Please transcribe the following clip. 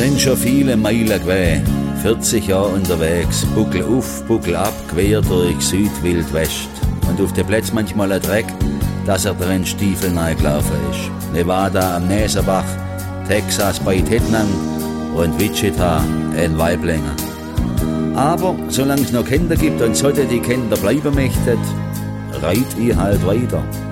Sind schon viele Meilen gewesen, 40 Jahre unterwegs, Buckel auf, Buckel ab, quer durch Südwild West. Und auf der Plätz manchmal ein Dreck, dass er drin Stiefel reingelaufen ist. Nevada am Näserbach, Texas bei Tettnang und Wichita in Waiblingen. Aber solange es noch Kinder gibt und sollte die Kinder bleiben möchten, reit ich halt weiter.